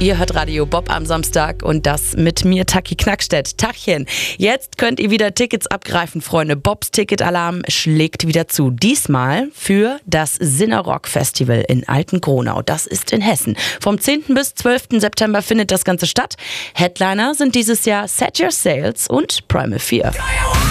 Ihr hört Radio Bob am Samstag und das mit mir, Taki Knackstedt. Tachchen, jetzt könnt ihr wieder Tickets abgreifen, Freunde. Bobs Ticketalarm schlägt wieder zu. Diesmal für das Sinnerock Festival in Altenkronau. Das ist in Hessen. Vom 10. bis 12. September findet das Ganze statt. Headliner sind dieses Jahr Set Your Sails und Primal 4.